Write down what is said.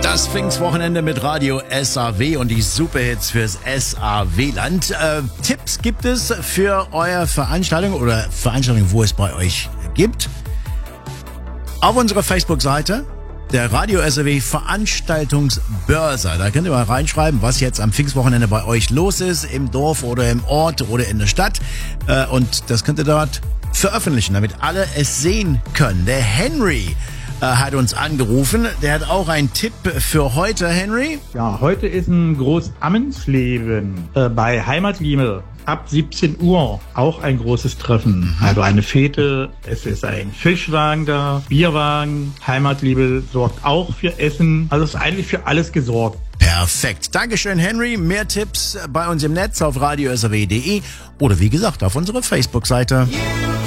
Das Pfingstwochenende mit Radio SAW und die Superhits fürs SAW-Land. Tipps gibt es für eure Veranstaltung oder Veranstaltungen, wo es bei euch gibt. Auf unserer Facebook-Seite, der Radio SAW Veranstaltungsbörse. Da könnt ihr mal reinschreiben, was jetzt am Pfingstwochenende bei euch los ist, im Dorf oder im Ort oder in der Stadt. Und das könnt ihr dort veröffentlichen, damit alle es sehen können. Der Henry hat uns angerufen. Der hat auch einen Tipp für heute, Henry. Ja, heute ist ein Großammensleben bei Heimatliebe. Ab 17 Uhr auch ein großes Treffen. Also eine Fete, es ist ein Fischwagen da, Bierwagen. Heimatliebe sorgt auch für Essen. Also ist eigentlich für alles gesorgt. Perfekt. Dankeschön, Henry. Mehr Tipps bei uns im Netz auf radiosaw.de oder wie gesagt auf unserer Facebook-Seite.